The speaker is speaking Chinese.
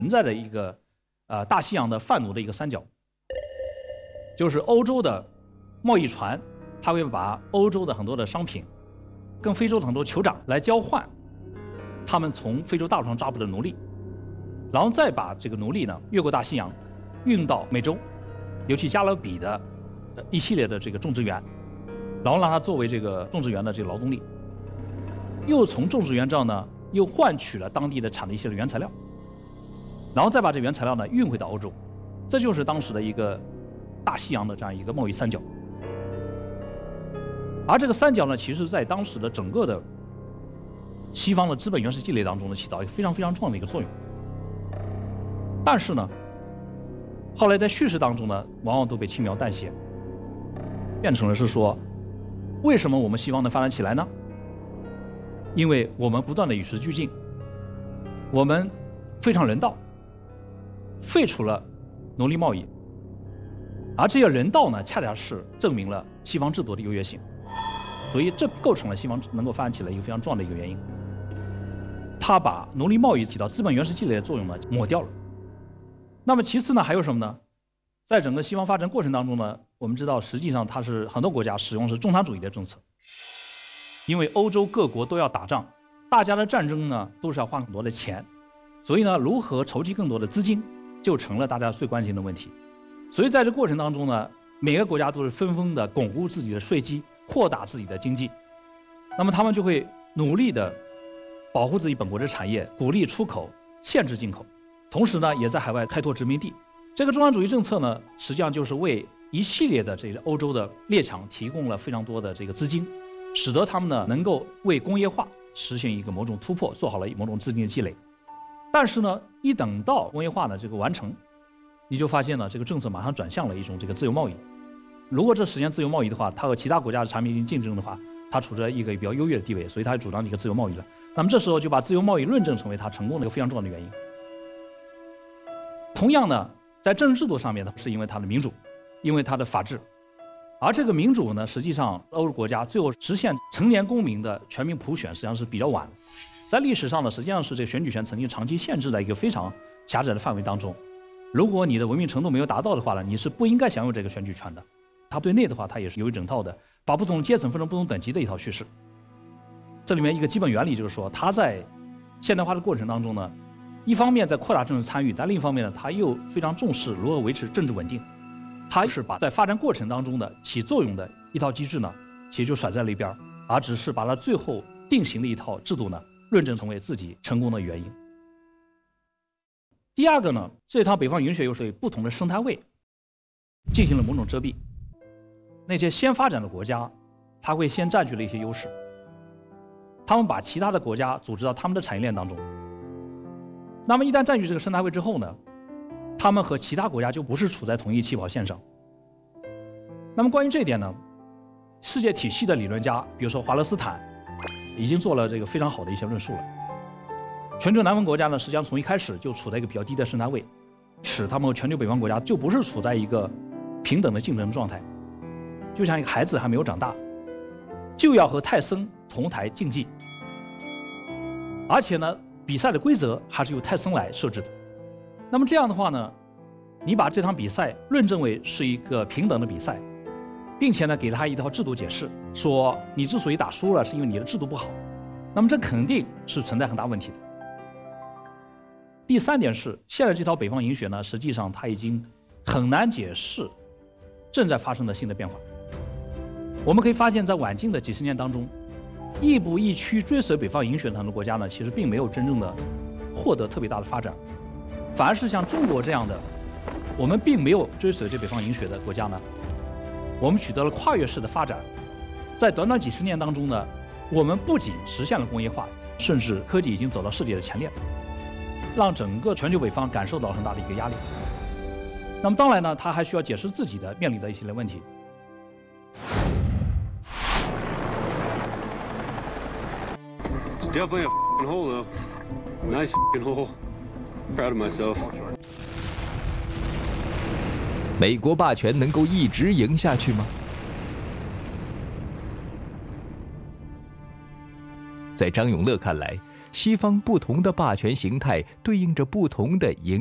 存在的一个大西洋的贩奴的一个三角，就是欧洲的贸易船，它会把欧洲的很多的商品跟非洲的很多酋长来交换，他们从非洲大陆上抓捕的奴隶，然后再把这个奴隶呢越过大西洋运到美洲，尤其加勒比的一系列的这个种植园，然后让它作为这个种植园的这个劳动力，又从种植园这儿呢又换取了当地的产的一些原材料，然后再把这原材料呢运回到欧洲，这就是当时的一个大西洋的这样一个贸易三角。而这个三角呢，其实在当时的整个的西方的资本原始积累当中呢，起到一个非常非常重要的一个作用。但是呢，后来在叙事当中呢，往往都被轻描淡写，变成了是说，为什么我们西方能发展起来呢？因为我们不断的与时俱进，我们非常人道，废除了奴隶贸易，而这些人道呢，恰恰是证明了西方制度的优越性，所以这构成了西方能够发展起来一个非常重要的一个原因。它把奴隶贸易起到资本原始积累的作用呢抹掉了。那么其次呢，还有什么呢？在整个西方发展过程当中呢，我们知道实际上它是很多国家使用是共产主义的政策，因为欧洲各国都要打仗，大家的战争呢都是要花很多的钱，所以呢，如何筹集更多的资金，就成了大家最关心的问题。所以在这过程当中呢，每个国家都是纷纷的巩固自己的税基，扩大自己的经济，那么他们就会努力的保护自己本国的产业，鼓励出口，限制进口，同时呢，也在海外开拓殖民地。这个共产主义政策呢，实际上就是为一系列的这个欧洲的列强提供了非常多的这个资金，使得他们呢能够为工业化实现一个某种突破，做好了某种资金的积累。但是呢，一等到工业化呢这个完成，你就发现呢，这个政策马上转向了一种这个自由贸易。如果这实现自由贸易的话，它和其他国家的产品竞争的话，它处在一个比较优越的地位，所以它主张一个自由贸易了。那么这时候就把自由贸易论证成为它成功的一个非常重要的原因。同样呢，在政治制度上面呢，是因为它的民主，因为它的法治。而这个民主呢，实际上欧洲国家最后实现成年公民的全民普选，实际上是比较晚。在历史上呢，实际上是这个选举权曾经长期限制在一个非常狭窄的范围当中。如果你的文明程度没有达到的话呢，你是不应该享有这个选举权的。它对内的话，它也是有一整套的把不同阶层分成不同等级的一套叙事。这里面一个基本原理就是说，它在现代化的过程当中呢，一方面在扩大政治参与，但另一方面呢，它又非常重视如何维持政治稳定。它是把在发展过程当中的起作用的一套机制呢，其实就甩在了一边，而只是把它最后定型的一套制度呢，论证成为自己成功的原因。第二个呢，这套北方语学又是对不同的生态位进行了某种遮蔽。那些先发展的国家，它会先占据了一些优势，他们把其他的国家组织到他们的产业链当中。那么一旦占据这个生态位之后呢，他们和其他国家就不是处在同一起跑线上。那么关于这一点呢，世界体系的理论家，比如说华勒斯坦，已经做了这个非常好的一些论述了。全球南方国家呢，实际上从一开始就处在一个比较低的生态位，使他们和全球北方国家就不是处在一个平等的竞争状态。就像一个孩子还没有长大，就要和泰森同台竞技，而且呢，比赛的规则还是由泰森来设置的。那么这样的话呢，你把这场比赛论证为是一个平等的比赛，并且呢，给他一套制度解释，说你之所以打输了，是因为你的制度不好，那么这肯定是存在很大问题的。第三点是，现在这套北方营学呢，实际上它已经很难解释正在发生的新的变化。我们可以发现，在晚近的几十年当中，亦步亦趋追随北方营学的很多国家呢，其实并没有真正的获得特别大的发展，反而是像中国这样的，我们并没有追随这北方营学的国家呢，我们取得了跨越式的发展。在短短几十年当中呢，我们不仅实现了工业化，甚至科技已经走到世界的前列，让整个全球北方感受到很大的一个压力。那么当然呢，他还需要解释自己的面临的一系列问题。 It's definitely a f***ing hole though. Nice f***ing hole. Proud of myself. 美国霸权能够一直赢下去吗？在张永乐看来， 西方不同的霸权形态对应着不同的影